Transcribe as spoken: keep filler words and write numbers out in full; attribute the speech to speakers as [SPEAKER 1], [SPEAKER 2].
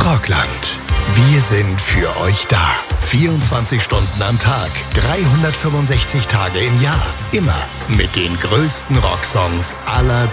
[SPEAKER 1] Rockland. Wir sind für euch da. vierundzwanzig Stunden am Tag, dreihundertfünfundsechzig Tage im Jahr. Immer mit den größten Rocksongs aller